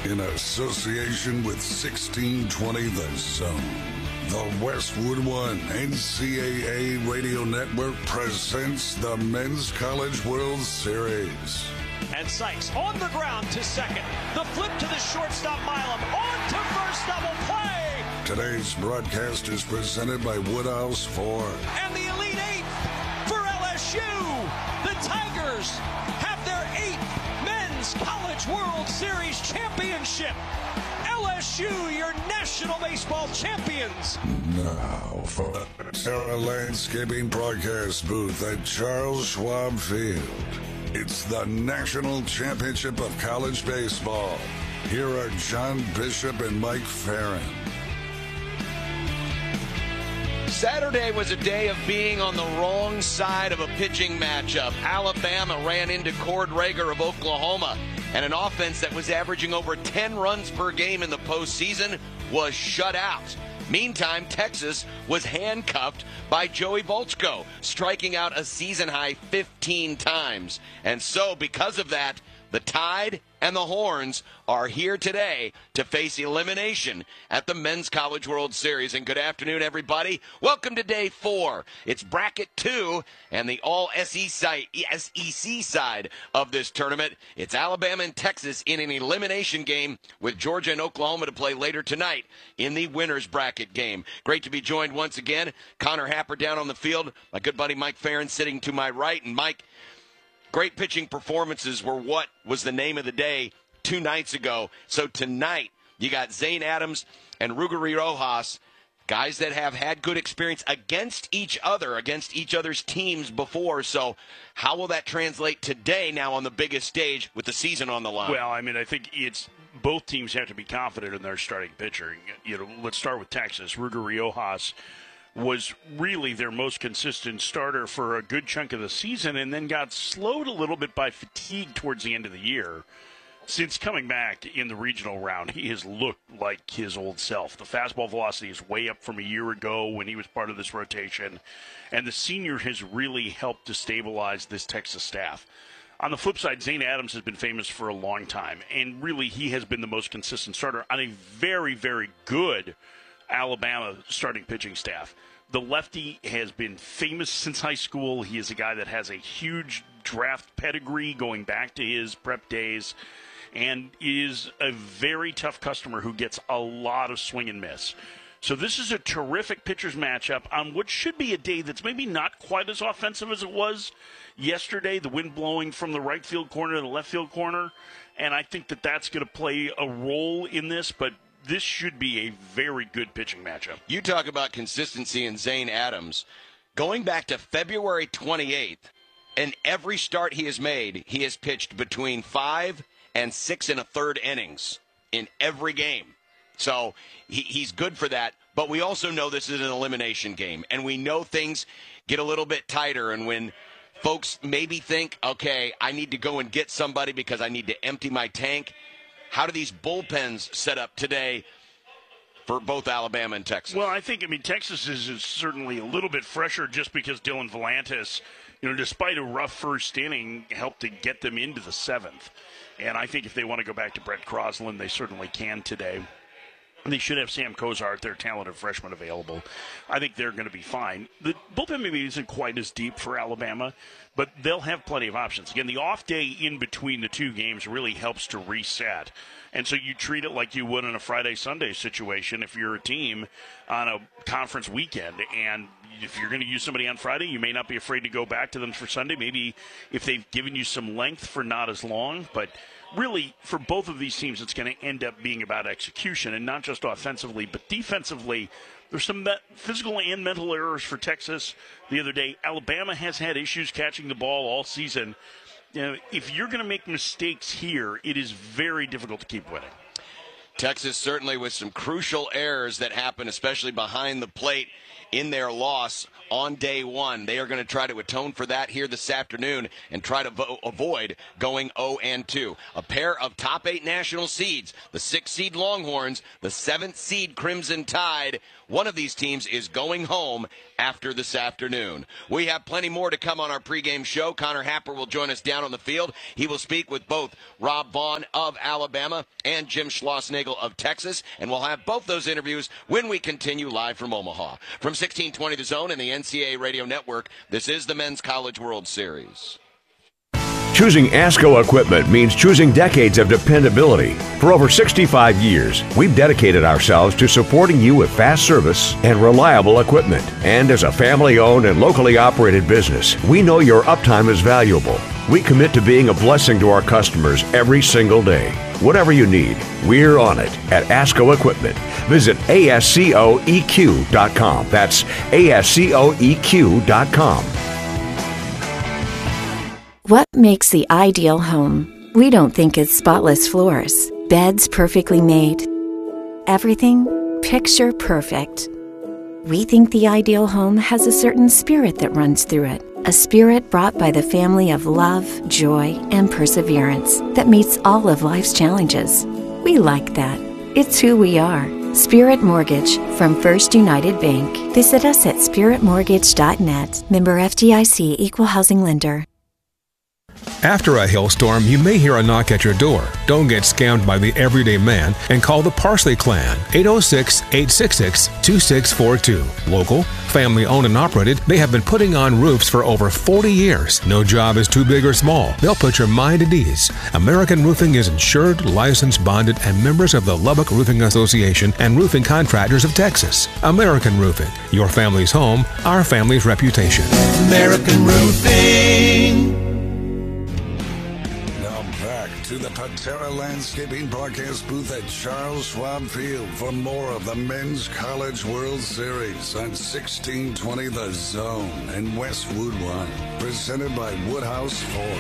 In association with 1620 The Zone, the Westwood One NCAA Radio Network presents the Men's College World Series. And Sykes on the ground to second. The flip to the shortstop, Milam. On to first, double play. Today's broadcast is presented by Woodhouse Ford. And the Elite Eight for LSU. The Tigers have their 8th Men's College World Series championship. LSU, your National Baseball champions. Now for the Terra Landscaping broadcast booth at Charles Schwab Field. It's the National Championship of College Baseball. Here are John Bishop and Mike Farron. Saturday was a day of being on the wrong side of a pitching matchup. Alabama ran into Cord Rager of Oklahoma, and an offense that was averaging over 10 runs per game in the postseason was shut out. Meantime, Texas was handcuffed by Joey Boltsko, striking out a season-high 15 times. And so, because of that, the Tide and the Horns are here today to face elimination at the Men's College World Series. And good afternoon, everybody. Welcome to Day 4. It's Bracket 2 and the all-SEC side of this tournament. It's Alabama and Texas in an elimination game with Georgia and Oklahoma to play later tonight in the winner's bracket game. Great to be joined once again. Connor Happer down on the field. My good buddy Mike Farron sitting to my right. And Mike, great pitching performances were what was the name of the day 2 nights ago. So tonight, you got Zane Adams and Ruggiero Rojas, guys that have had good experience against each other's teams before. So how will that translate today now on the biggest stage with the season on the line? Well, I mean, I think it's both teams have to be confident in their starting pitcher. You know, let's start with Texas. Ruggiero Rojas was really their most consistent starter for a good chunk of the season and then got slowed a little bit by fatigue towards the end of the year. Since coming back in the regional round, he has looked like his old self. The fastball velocity is way up from a year ago when he was part of this rotation, and the senior has really helped to stabilize this Texas staff. On the flip side, Zane Adams has been famous for a long time, and really he has been the most consistent starter on a very, very good Alabama starting pitching staff. The lefty has been famous since high school. He is a guy that has a huge draft pedigree going back to his prep days and is a very tough customer who gets a lot of swing and miss. So this is a terrific pitchers matchup on what should be a day that's maybe not quite as offensive as it was yesterday, the wind blowing from the right field corner to the left field corner. And I think that that's going to play a role in this, but this should be a very good pitching matchup. You talk about consistency in Zane Adams. Going back to February 28th, in every start he has made, he has pitched between 5 and 6 1/3 innings in every game. So he's good for that. But we also know this is an elimination game, and we know things get a little bit tighter. And when folks maybe think, okay, I need to go and get somebody because I need to empty my tank, how do these bullpens set up today for both Alabama and Texas? Well, I mean, Texas is certainly a little bit fresher just because Dylan Volantis, despite a rough first inning, helped to get them into the 7th. And I think if they want to go back to Brett Crosland, they certainly can today. They should have Sam Cozart, their talented freshman, available. I think they're going to be fine. The bullpen maybe isn't quite as deep for Alabama, but they'll have plenty of options. Again, the off day in between the two games really helps to reset. And so you treat it like you would in a Friday-Sunday situation if you're a team on a conference weekend. And if you're going to use somebody on Friday, you may not be afraid to go back to them for Sunday. Maybe if they've given you some length for not as long, but really, for both of these teams, it's going to end up being about execution, and not just offensively, but defensively. There's some physical and mental errors for Texas the other day. Alabama has had issues catching the ball all season. If you're going to make mistakes here, it is very difficult to keep winning. Texas certainly with some crucial errors that happen, especially behind the plate in their loss on day one. They are going to try to atone for that here this afternoon and try to avoid going 0-2. A pair of top 8 national seeds, the 6th seed Longhorns, the 7th seed Crimson Tide. One of these teams is going home after this afternoon. We have plenty more to come on our pregame show. Connor Happer will join us down on the field. He will speak with both Rob Vaughn of Alabama and Jim Schlossnagle of Texas, and we'll have both those interviews when we continue live from Omaha. From 1620 The Zone and the NCAA Radio Network, this is the Men's College World Series. Choosing ASCO equipment means choosing decades of dependability. For over 65 years, we've dedicated ourselves to supporting you with fast service and reliable equipment. And as a family-owned and locally operated business, we know your uptime is valuable. We commit to being a blessing to our customers every single day. Whatever you need, we're on it at ASCO Equipment. Visit ASCOEQ.com. That's ASCOEQ.com. What makes the ideal home? We don't think it's spotless floors, beds perfectly made, everything picture perfect. We think the ideal home has a certain spirit that runs through it, a spirit brought by the family of love, joy, and perseverance that meets all of life's challenges. We like that. It's who we are. Spirit Mortgage from First United Bank. Visit us at spiritmortgage.net. Member FDIC, Equal Housing Lender. After a hailstorm, you may hear a knock at your door. Don't get scammed by the everyday man and call the Parsley Clan, 806-866-2642. Local, family-owned and operated, they have been putting on roofs for over 40 years. No job is too big or small. They'll put your mind at ease. American Roofing is insured, licensed, bonded, and members of the Lubbock Roofing Association and Roofing Contractors of Texas. American Roofing, your family's home, our family's reputation. American Roofing. To the Patera Landscaping broadcast booth at Charles Schwab Field for more of the Men's College World Series on 1620 The Zone and Westwood One, presented by Woodhouse Ford.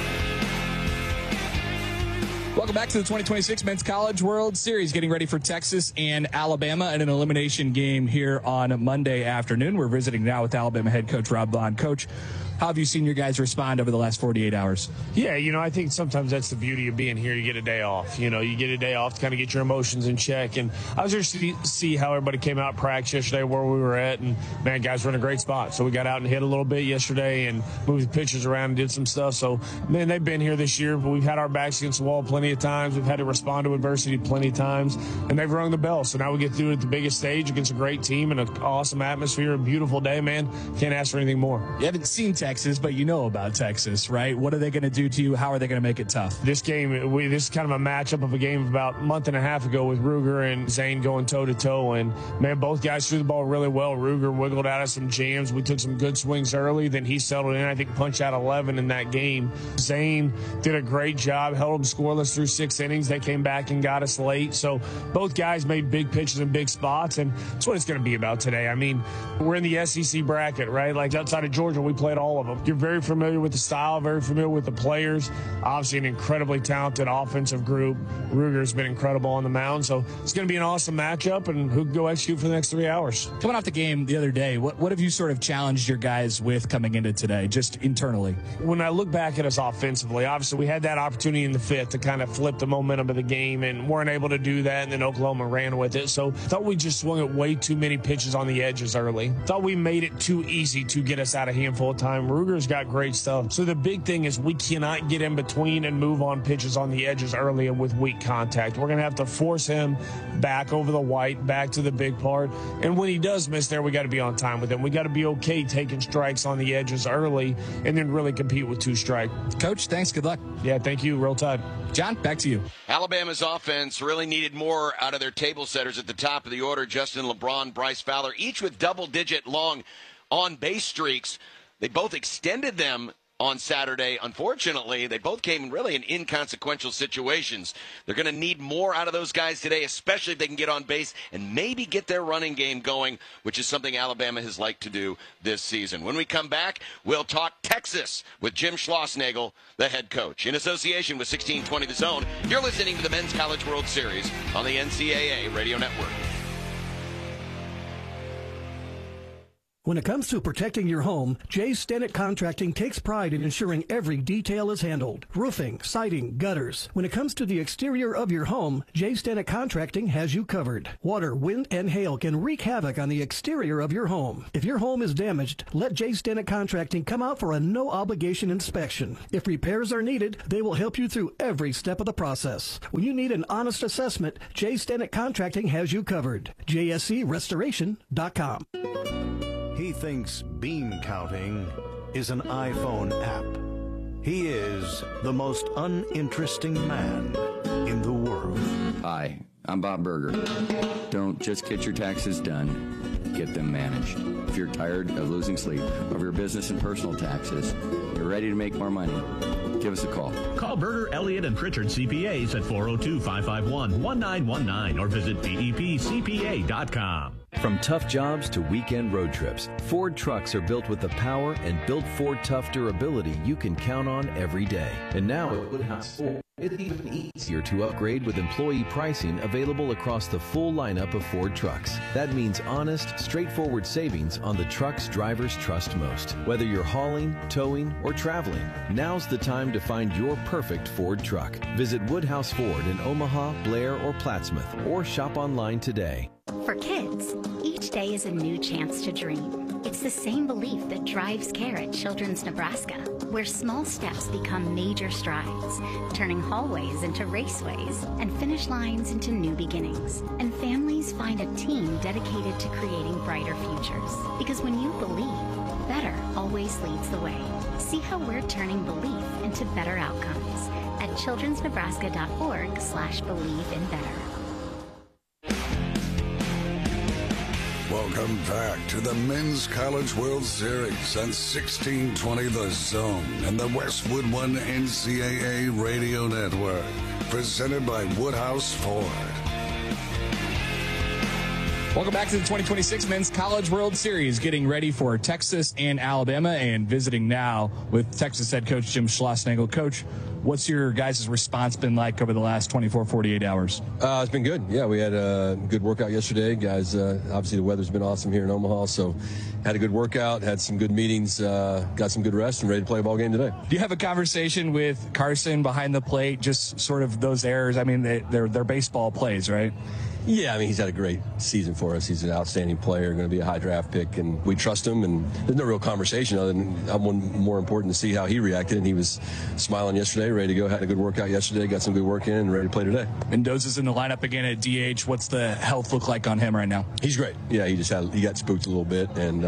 Welcome back to the 2026 Men's College World Series, getting ready for Texas and Alabama in an elimination game here on Monday afternoon. We're visiting now with Alabama head coach Rob Vaughn. Coach, how have you seen your guys respond over the last 48 hours? Yeah, I think sometimes that's the beauty of being here. You get a day off. You get a day off to kind of get your emotions in check. And I was interested to see how everybody came out practice yesterday, where we were at. And, man, guys were in a great spot. So we got out and hit a little bit yesterday and moved the pitchers around and did some stuff. So, man, they've been here this year, but we've had our backs against the wall plenty of times. We've had to respond to adversity plenty of times. And they've rung the bell. So now we get to do it at the biggest stage against a great team and an awesome atmosphere, a beautiful day, man. Can't ask for anything more. You haven't seen Texas, but you know about Texas, right? What are they going to do to you? How are they going to make it tough? This game, this is kind of a matchup of a game about a month and a half ago with Ruger and Zane going toe-to-toe. And, man, both guys threw the ball really well. Ruger wiggled out of some jams. We took some good swings early. Then he settled in, I think, punched out 11 in that game. Zane did a great job, held them scoreless through 6 innings. They came back and got us late. So both guys made big pitches in big spots, and that's what it's going to be about today. I mean, we're in the SEC bracket, right? Like outside of Georgia, we played all of them. You're very familiar with the style, very familiar with the players. Obviously, an incredibly talented offensive group. Ruger's been incredible on the mound, so it's going to be an awesome matchup, and who can go execute for the next 3 hours. Coming off the game the other day, what have you sort of challenged your guys with coming into today, just internally? When I look back at us offensively, obviously we had that opportunity in the 5th to kind of flip the momentum of the game and weren't able to do that, and then Oklahoma ran with it. So thought we just swung at way too many pitches on the edges early. Thought we made it too easy to get us out a handful of time. Ruger's got great stuff. So the big thing is we cannot get in between and move on pitches on the edges early and with weak contact. We're going to have to force him back over the white, back to the big part. And when he does miss there, we got to be on time with him. We got to be okay taking strikes on the edges early and then really compete with 2 strike. Coach, thanks. Good luck. Yeah, thank you. Roll Tide. John, back to you. Alabama's offense really needed more out of their table setters at the top of the order. Justin LeBron, Bryce Fowler, each with double-digit long on-base streaks. They both extended them on Saturday. Unfortunately, they both came really in inconsequential situations. They're going to need more out of those guys today, especially if they can get on base and maybe get their running game going, which is something Alabama has liked to do this season. When we come back, we'll talk Texas with Jim Schlossnagle, the head coach. In association with 1620 The Zone, you're listening to the Men's College World Series on the NCAA Radio Network. When it comes to protecting your home, Jay Stennett Contracting takes pride in ensuring every detail is handled. Roofing, siding, gutters. When it comes to the exterior of your home, Jay Stennett Contracting has you covered. Water, wind, and hail can wreak havoc on the exterior of your home. If your home is damaged, let Jay Stennett Contracting come out for a no-obligation inspection. If repairs are needed, they will help you through every step of the process. When you need an honest assessment, Jay Stennett Contracting has you covered. JSCRestoration.com. He thinks bean counting is an iPhone app. He is the most uninteresting man in the world. Hi, I'm Bob Berger. Don't just get your taxes done, get them managed. If you're tired of losing sleep over your business and personal taxes, you're ready to make more money, give us a call. Call Berger, Elliott, and Pritchard CPAs at 402-551-1919 or visit BEPCPA.com. From tough jobs to weekend road trips, Ford trucks are built with the power and built Ford tough durability you can count on every day. And now at Woodhouse Ford, it's even easier to upgrade with employee pricing available across the full lineup of Ford trucks. That means honest, straightforward savings on the trucks drivers trust most. Whether you're hauling, towing, or traveling, now's the time to find your perfect Ford truck. Visit Woodhouse Ford in Omaha, Blair, or Plattsmouth, or shop online today. For kids, each day is a new chance to dream. It's the same belief that drives care at Children's Nebraska, where small steps become major strides, turning hallways into raceways and finish lines into new beginnings. And families find a team dedicated to creating brighter futures. Because when you believe, better always leads the way. See how we're turning belief into better outcomes at childrensnebraska.org/believe-in-better. Welcome back to the Men's College World Series on 1620 The Zone and the Westwood One NCAA Radio Network. Presented by Woodhouse Ford. Welcome back to the 2026 Men's College World Series, getting ready for Texas and Alabama, and visiting now with Texas head coach Jim Schlossnagle. Coach, what's your guys' response been like over the last 24, 48 hours? It's been good. Yeah, we had a good workout yesterday. Guys, obviously the weather's been awesome here in Omaha, so had a good workout, had some good meetings, got some good rest, and ready to play a ball game today. Do you have a conversation with Carson behind the plate, just sort of those errors? I mean, they're baseball plays, right? Yeah, I mean, he's had a great season for us. He's an outstanding player, going to be a high draft pick, and we trust him, and there's no real conversation other than more important to see how he reacted, and he was smiling yesterday, ready to go, had a good workout yesterday, got some good work in, and ready to play today. Mendoza's in the lineup again at DH. What's the health look like on him right now? He's great. Yeah, he got spooked a little bit, and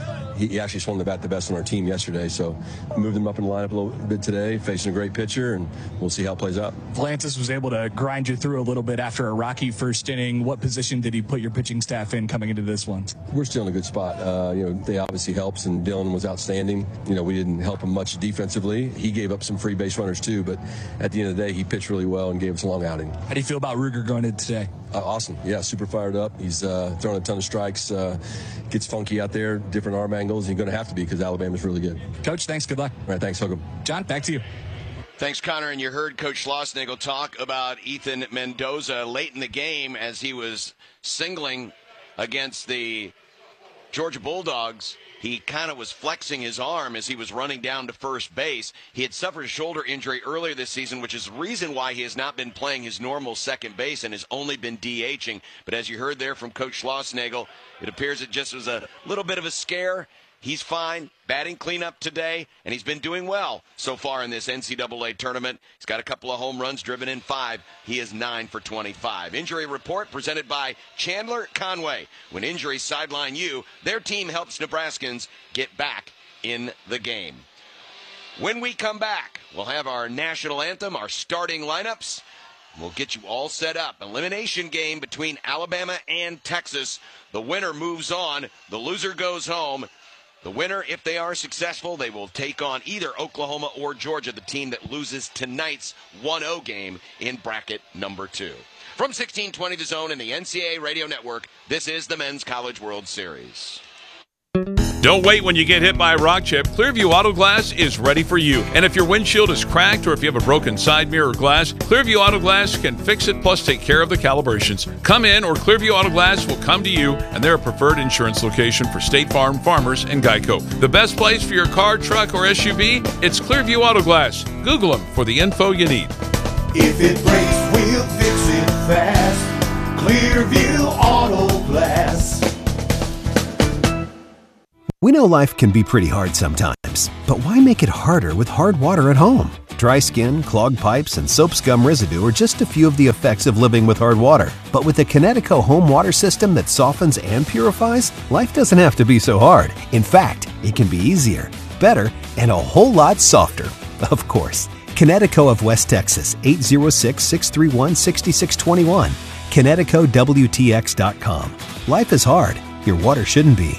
he actually swung the bat the best on our team yesterday, so moved him up in the lineup a little bit today, facing a great pitcher, and we'll see how it plays out. Vlantis was able to grind you through a little bit after a rocky first inning. What position did he put your pitching staff in coming into this one? We're still in a good spot. They obviously helps, and Dylan was outstanding. We didn't help him much defensively. He gave up some free base runners too, but at the end of the day, he pitched really well and gave us a long outing. How do you feel about Ruger going into today? Awesome. Yeah, super fired up. He's throwing a ton of strikes, gets funky out there, different arm angles. He's going to have to be because Alabama's really good. Coach, thanks. Good luck. All right, thanks, Hook'em. John, back to you. Thanks, Connor. And you heard Coach Schlossnagle talk about Ethan Mendoza late in the game as he was singling against the Georgia Bulldogs. He kind of was flexing his arm as he was running down to first base. He had suffered a shoulder injury earlier this season, which is the reason why he has not been playing his normal second base and has only been DHing. But as you heard there from Coach Schlossnagle, it appears it just was a little bit of a scare. He's fine, batting cleanup today, and he's been doing well so far in this NCAA tournament. He's got a couple of home runs, driven in 5. He is 9 for 25. Injury report presented by Chandler Conway. When injuries sideline you, their team helps Nebraskans get back in the game. When we come back, we'll have our national anthem, our starting lineups. We'll get you all set up. Elimination game between Alabama and Texas. The winner moves on. The loser goes home. The winner, if they are successful, they will take on either Oklahoma or Georgia, the team that loses tonight's 1-0 game in bracket number 2. From 1620 The Zone and the NCAA Radio Network, this is the Men's College World Series. Don't wait when you get hit by a rock chip. Clearview Auto Glass is ready for you. And if your windshield is cracked or if you have a broken side mirror glass, Clearview Auto Glass can fix it plus take care of the calibrations. Come in or Clearview Auto Glass will come to you, and they're a preferred insurance location for State Farm, Farmers, and Geico. The best place for your car, truck, or SUV? It's Clearview Auto Glass. Google them for the info you need. If it breaks, we'll fix it fast. Clearview Auto Glass. We know life can be pretty hard sometimes, but why make it harder with hard water at home? Dry skin, clogged pipes, and soap scum residue are just a few of the effects of living with hard water. But with the Kinetico home water system that softens and purifies, life doesn't have to be so hard. In fact, it can be easier, better, and a whole lot softer. Of course. Kinetico of West Texas, 806-631-6621. KineticoWTX.com. Life is hard. Your water shouldn't be.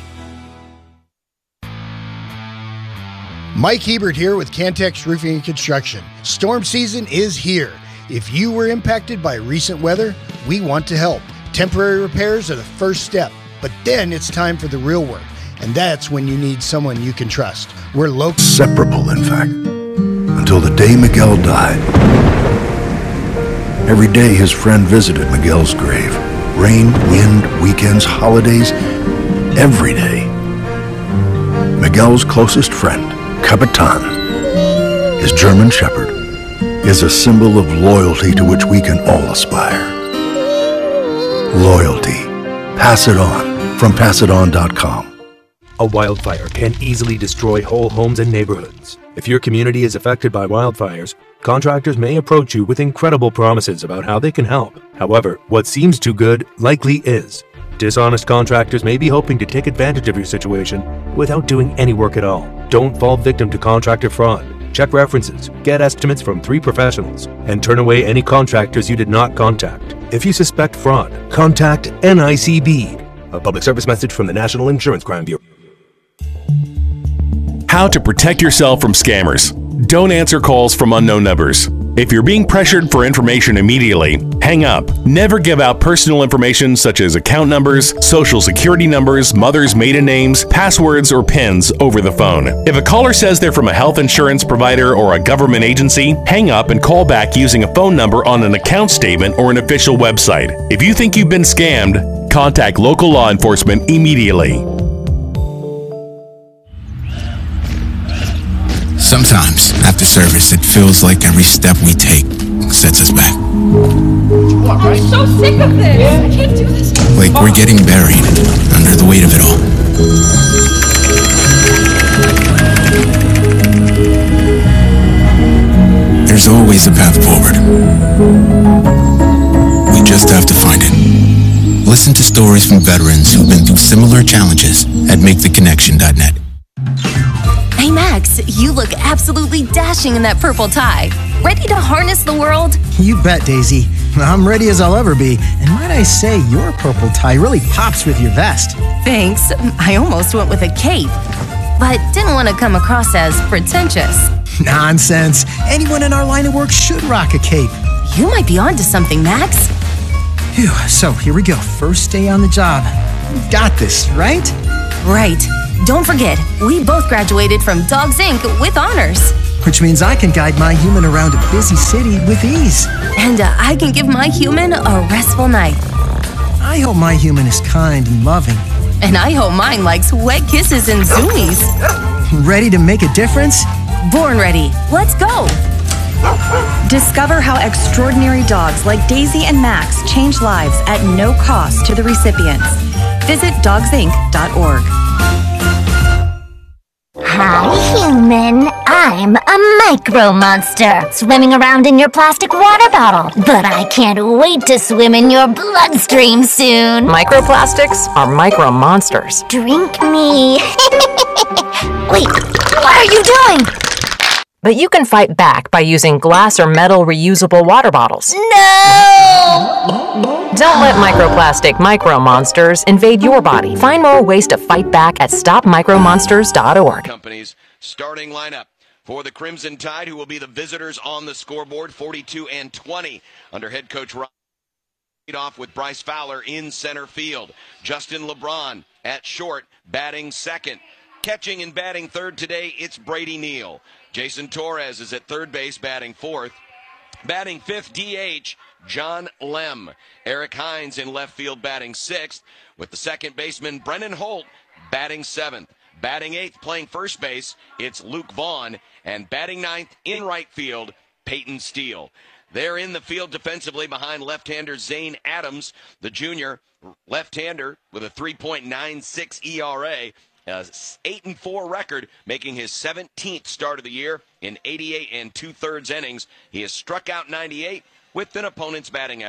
Mike Hebert here with Cantex Roofing and Construction. Storm season is here. If you were impacted by recent weather, we want to help. Temporary repairs are the first step, but then it's time for the real work, and that's when you need someone you can trust. We're local. Inseparable, in fact, until the day Miguel died. Every day his friend visited Miguel's grave. Rain, wind, weekends, holidays, every day. Miguel's closest friend, Capitan, his German Shepherd, is a symbol of loyalty to which we can all aspire. Loyalty. Pass it on from passiton.com. A wildfire can easily destroy whole homes and neighborhoods. If your community is affected by wildfires, contractors may approach you with incredible promises about how they can help. However, what seems too good likely is. Dishonest contractors may be hoping to take advantage of your situation without doing any work at all. Don't fall victim to contractor fraud. Check references, get estimates from 3 professionals, and turn away any contractors you did not contact. If you suspect fraud, contact NICB. A public service message from the National Insurance Crime Bureau. How to protect yourself from scammers. Don't answer calls from unknown numbers. If you're being pressured for information immediately, hang up. Never give out personal information such as account numbers, social security numbers, mother's maiden names, passwords, or PINs over the phone. If a caller says they're from a health insurance provider or a government agency, hang up and call back using a phone number on an account statement or an official website. If you think you've been scammed, contact local law enforcement immediately. Sometimes, after service, it feels like every step we take sets us back. I'm so sick of this! I can't do this! Like we're getting buried under the weight of it all. There's always a path forward. We just have to find it. Listen to stories from veterans who've been through similar challenges at MakeTheConnection.net. Hey Max, you look absolutely dashing in that purple tie. Ready to harness the world? You bet, Daisy. I'm ready as I'll ever be. And might I say, your purple tie really pops with your vest. Thanks. I almost went with a cape, but didn't want to come across as pretentious. Nonsense. Anyone in our line of work should rock a cape. You might be onto something, Max. Phew, so here we go. First day on the job. You've got this, right? Right. Don't forget, we both graduated from Dogs Inc. with honors. Which means I can guide my human around a busy city with ease. And I can give my human a restful night. I hope my human is kind and loving. And I hope mine likes wet kisses and zoomies. Ready to make a difference? Born ready. Let's go. Discover how extraordinary dogs like Daisy and Max change lives at no cost to the recipients. Visit dogsinc.org. Hi, human. I'm a micro monster, swimming around in your plastic water bottle. But I can't wait to swim in your bloodstream soon. Microplastics are micro monsters. Drink me. Wait, what are you doing? But you can fight back by using glass or metal reusable water bottles. No! Don't let micro monsters invade your body. Find more ways to fight back at stopmicromonsters.org. Company's starting lineup for the Crimson Tide, who will be the visitors on the scoreboard, 42-20 under head coach Ron. Off with Bryce Fowler in center field. Justin LeBron at short, batting second. Catching and batting third today, it's Brady Neal. Jason Torres is at third base, batting fourth. Batting fifth, DH, John Lem. Eric Hines in left field, batting sixth, with the second baseman, Brennan Holt, batting seventh. Batting eighth, playing first base, it's Luke Vaughn. And batting ninth, in right field, Peyton Steele. They're in the field defensively behind left-hander Zane Adams, the junior left-hander with a 3.96 ERA. 8-4 record, making his 17th start of the year in 88 2/3 innings. He has struck out 98 with an opponent's batting average